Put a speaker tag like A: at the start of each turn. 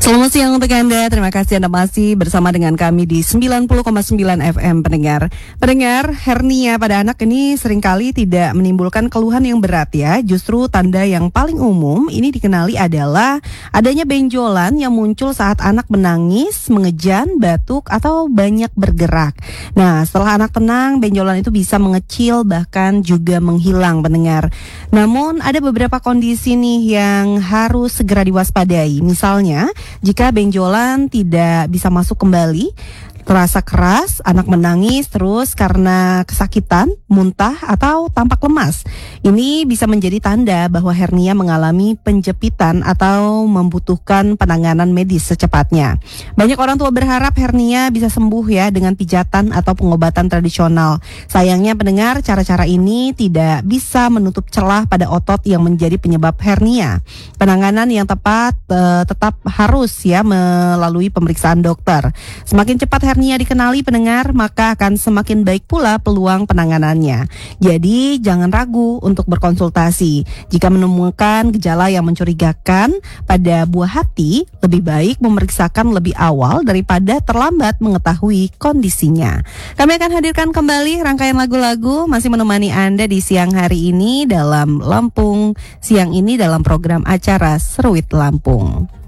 A: Selamat siang untuk Anda, terima kasih Anda masih bersama dengan kami di 90,9 FM pendengar. Pendengar, hernia pada anak ini seringkali tidak menimbulkan keluhan yang berat ya. Justru tanda yang paling umum ini dikenali adalah adanya benjolan yang muncul saat anak menangis, mengejan, batuk, atau banyak bergerak. Nah, setelah anak tenang, benjolan itu bisa mengecil bahkan juga menghilang pendengar. Namun ada beberapa kondisi nih yang harus segera diwaspadai. Misalnya, jika benjolan tidak bisa masuk kembali, terasa keras, anak menangis terus karena kesakitan, muntah, atau tampak lemas. Ini bisa menjadi tanda bahwa hernia mengalami penjepitan atau membutuhkan penanganan medis secepatnya. Banyak orang tua berharap hernia bisa sembuh ya dengan pijatan atau pengobatan tradisional. Sayangnya pendengar, cara-cara ini tidak bisa menutup celah pada otot yang menjadi penyebab hernia. Penanganan yang tepat tetap harus ya melalui pemeriksaan dokter. Semakin cepat hernia dikenali pendengar, maka akan semakin baik pula peluang penanganannya. Jadi jangan ragu untuk berkonsultasi. Jika menemukan gejala yang mencurigakan pada buah hati, lebih baik memeriksakan lebih awal daripada terlambat mengetahui kondisinya. Kami akan hadirkan kembali rangkaian lagu-lagu masih menemani Anda di siang hari ini dalam Lampung Siang ini dalam program acara Seruit Lampung.